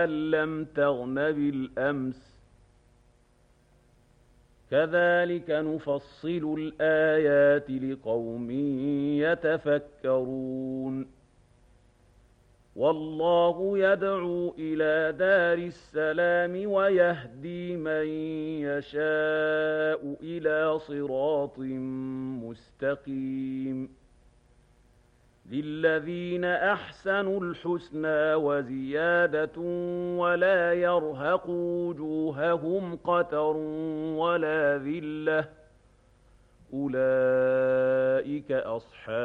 لم تغن بالأمس كذلك نفصل الآيات لقوم يتفكرون والله يدعو إلى دار السلام ويهدي من يشاء إلى صراط مستقيم للذين أحسنوا الحسنى وزيادة ولا يرهق وجوههم قتر ولا ذلة أولئك أصحاب